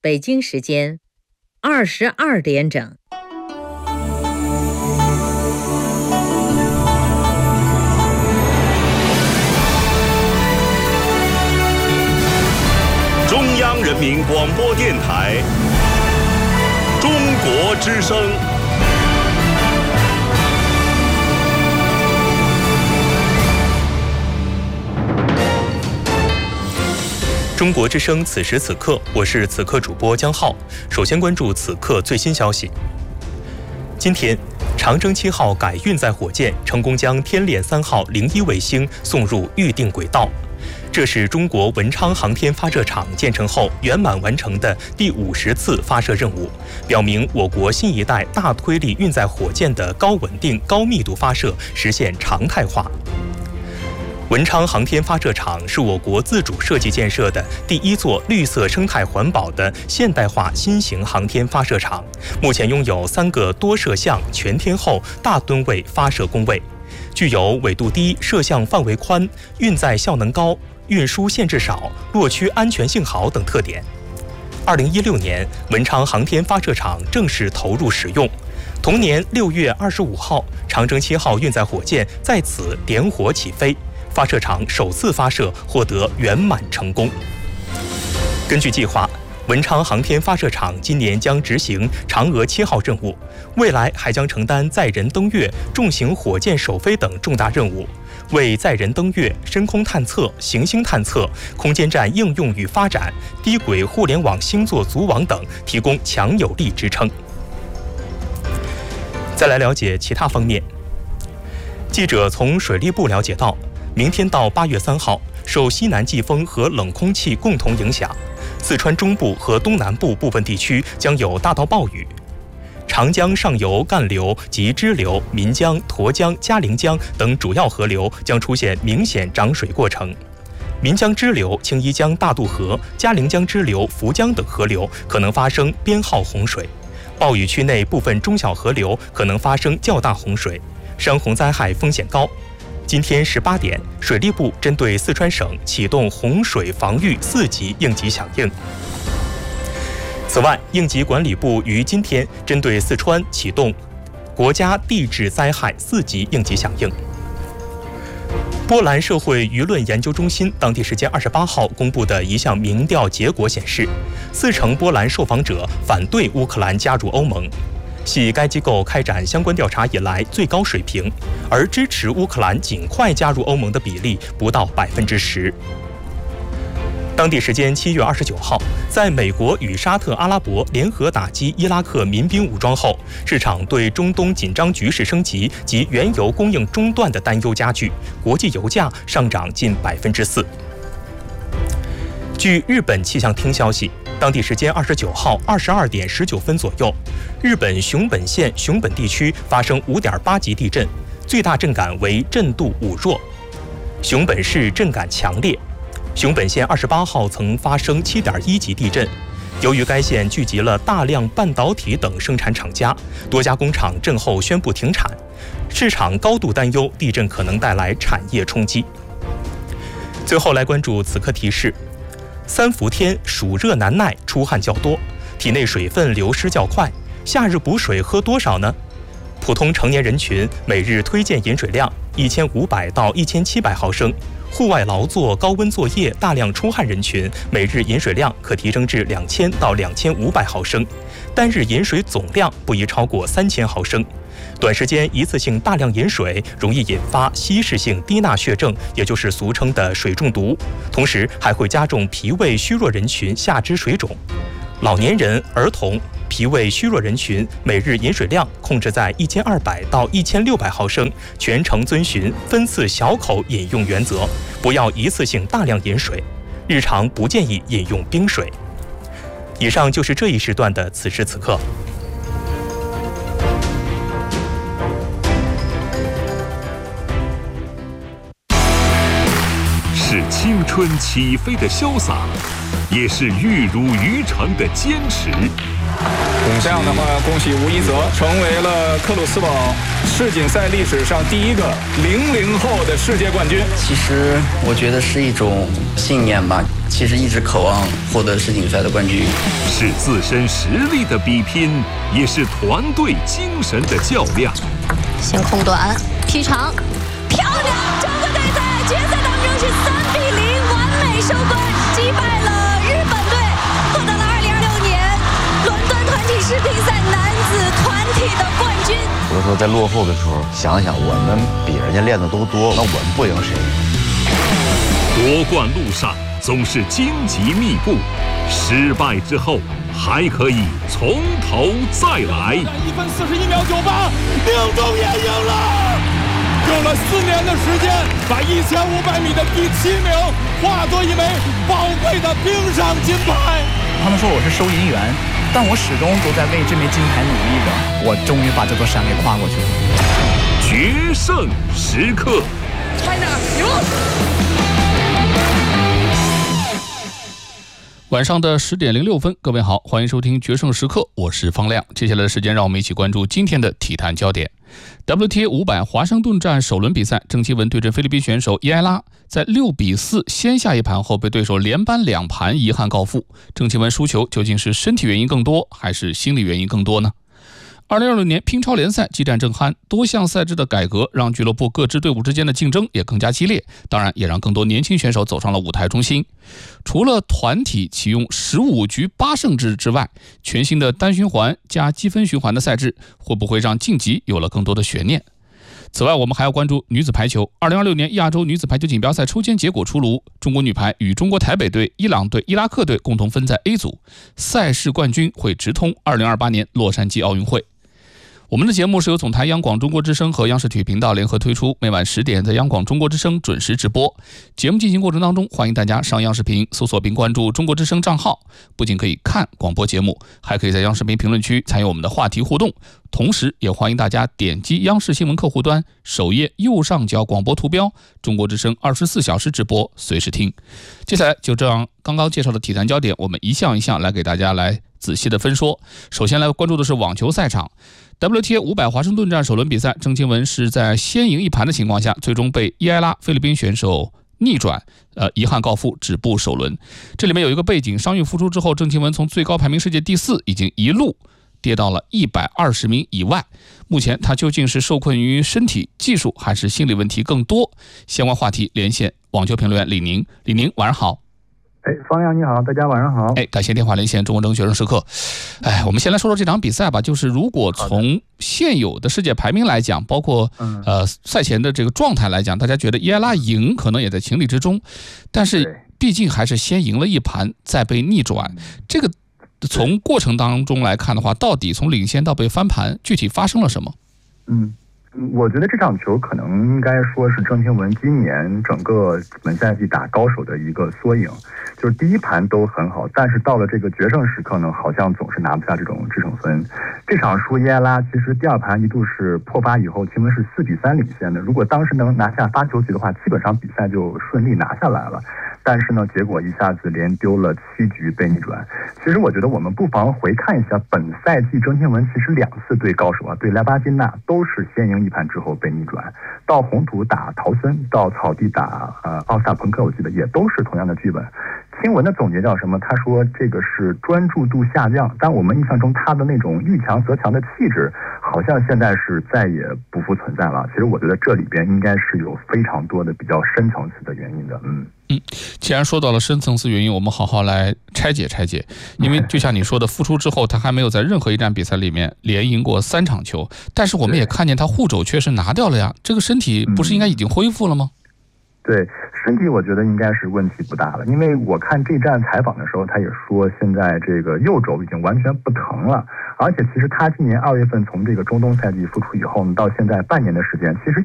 北京时间22点整。 中央人民广播电台中国之声。 中国之声，此时此刻，我是此刻主播江浩。首先关注此刻最新消息。今天，长征7号改运载火箭成功将天链3号01卫星送入预定轨道，这是中国文昌航天发射场建成后圆满完成的第50次发射任务，表明我国新一代大推力运载火箭的高稳定、高密度发射实现常态化。文昌航天发射场是我国自主设计建设的第一座绿色生态环保的现代化新型航天发射场，目前拥有3个多摄像、全天候、大吨位发射工位，具有纬度低、摄像范围宽、运载效能高、运输限制少、落区安全性好等特点。2016年，文昌航天发射场正式投入使用。同年6月25号，长征7号运载火箭在此点火起飞。发射场首次发射获得圆满成功。根据计划，文昌航天发射场今年将执行嫦娥7号任务，未来还将承担载人登月、重型火箭首飞等重大任务，为载人登月、深空探测、行星探测、空间站应用与发展、低轨互联网星座组网等提供强有力支撑。再来了解其他方面。记者从水利部了解到，明天到8月3号，受西南季风和冷空气共同影响，四川中部和东南部部分地区将有大到暴雨。长江上游干流及支流、岷江、沱江、嘉陵江等主要河流将出现明显涨水过程。岷江支流、青衣江大渡河、嘉陵江支流、涪江等河流可能发生编号洪水。暴雨区内部分中小河流可能发生较大洪水，山洪灾害风险高。今天18点，水利部针对四川省启动洪水防御4级应急响应。此外，应急管理部于今天针对四川启动国家地质灾害4级应急响应。波兰社会舆论研究中心当地时间28号公布的一项民调结果显示，40%波兰受访者反对乌克兰加入欧盟。系该机构开展相关调查以来最高水平，而支持乌克兰尽快加入欧盟的比例不到10%。当地时间7月29号，在美国与沙特阿拉伯联合打击伊拉克民兵武装后，市场对中东紧张局势升级及原油供应中断的担忧加剧，国际油价上涨近4%。据日本气象厅消息，当地时间29号22点19分左右，日本熊本县熊本地区发生5.8级地震，最大震感为震度5弱。熊本市震感强烈。熊本县28号曾发生7.1级地震。由于该县聚集了大量半导体等生产厂家，多家工厂震后宣布停产，市场高度担忧地震可能带来产业冲击。最后来关注此刻提示。3伏天暑热难耐，出汗较多，体内水分流失较快，夏日补水喝多少呢？普通成年人群每日推荐饮水量1500到1700毫升，户外劳作、高温作业、大量出汗人群每日饮水量可提升至2000到2500毫升，单日饮水总量不宜超过3000毫升。短时间一次性大量饮水容易引发稀释性低钠血症，也就是俗称的水中毒，同时还会加重脾胃虚弱人群下肢水肿。老年人、儿童、脾胃虚弱人群每日饮水量控制在1200到1600毫升，全程遵循分次小口饮用原则，不要一次性大量饮水，日常不建议饮用冰水。以上就是这一时段的此时此刻。 是青春起飞的潇洒，也是玉如渔场的坚持。 这样的话，恭喜吴一泽成为了克鲁斯堡世锦赛历史上第一个00后的世界冠军。 其实我觉得是一种信念吧，其实一直渴望获得世锦赛的冠军。 是自身实力的比拼，也是团队精神的较量。 先空短劈长，漂亮！中国队在决赛当中是3-0完美收官，击败了日本队，获得了2026年伦敦团体世乒赛男子团体的冠军。 有的时候在落后的时候，想想我们比人家练的都多，那我们不赢谁？ 夺冠路上总是荆棘密布，失败之后还可以从头再来。 1分41秒98，宁中也赢了，用了4年的时间，把1500米的第7名化作一枚宝贵的冰上金牌。 他们说我是收银员，但我始终都在为这枚金牌努力着。我终于把这座山给跨过去了。 决胜时刻 China 赢！ 晚上的10点06分，各位好，欢迎收听决胜时刻，我是方亮。接下来的时间，让我们一起关注今天的体坛焦点。WTA 500华盛顿站首轮比赛，郑钦文对阵菲律宾选手伊埃拉，在6-4先下一盘后被对手连扳2盘，遗憾告负。郑钦文输球究竟是身体原因更多，还是心理原因更多呢？2026年乒超联赛激战正酣，多项赛制的改革让俱乐部各支队伍之间的竞争也更加激烈，当然也让更多年轻选手走上了舞台中心。除了团体启用15局8胜制之外，全新的单循环加积分循环的赛制会不会让晋级有了更多的悬念？此外，我们还要关注女子排球。2026年亚洲女子排球锦标赛抽签结果出炉，中国女排与中国台北队、伊朗队、伊拉克队共同分在 A 组，赛事冠军会直通2028年洛杉矶奥运会。我们的节目是由总台央广中国之声和央视体育频道联合推出，每晚10点在央广中国之声准时直播。节目进行过程当中，欢迎大家上央视频搜索并关注中国之声账号，不仅可以看广播节目，还可以在央视频评论区参与我们的话题互动。同时也欢迎大家点击央视新闻客户端首页右上角广播图标，中国之声24小时直播，随时听。接下来就这样刚刚介绍的体坛焦点，我们一项一项来给大家来仔细的分说。首先来关注的是网球赛场。WTA 500华盛顿站首轮比赛，郑钦文是在先赢一盘的情况下，最终被伊埃拉菲律宾选手逆转，遗憾告负，止步首轮。这里面有一个背景，伤愈复出之后，郑钦文从最高排名世界第4，已经一路跌到了120名以外。目前他究竟是受困于身体、技术，还是心理问题更多？相关话题连线网球评论员李宁。李宁，晚上好。 方亮你好，大家晚上好。 感谢电话连线中国争决胜时刻。我们先来说说这场比赛吧。就是如果从现有的世界排名来讲，包括赛前的这个状态来讲，大家觉得伊埃拉赢可能也在情理之中，但是毕竟还是先赢了一盘，再被逆转。这个从过程当中来看的话，到底从领先到被翻盘，具体发生了什么？ 我觉得这场球可能应该说是郑钦文今年整个本赛季打高手的一个缩影，就是第一盘都很好，但是到了这个决胜时刻呢，好像总是拿不下这种制胜分。这场输伊埃拉，其实第2盘一度是破发以后，钦文是4-3领先的，如果当时能拿下发球局的话，基本上比赛就顺利拿下来了。但是呢，结果一下子连丢了7局被逆转。其实我觉得我们不妨回看一下本赛季郑钦文其实2次对高手对莱巴金娜都是先赢一盘之后被逆转，到红土打陶森，到草地打奥萨朋克，我记得也都是同样的剧本。钦文的总结叫什么？他说这个是专注度下降，但我们印象中他的那种遇强则强的气质，好像现在是再也不复存在了。其实我觉得这里边应该是有非常多的比较深层次的原因的。 既然说到了深层次原因，我们好好来拆解拆解。因为就像你说的，复出之后他还没有在任何一站比赛里面连赢过3场球，但是我们也看见他护肘确实拿掉了呀，这个身体不是应该已经恢复了吗？ 对，身体我觉得应该是问题不大了，因为我看这站采访的时候，他也说现在这个右肘已经完全不疼了，而且其实他今年2月份从这个中东赛季复出以后呢，到现在半年的时间，其实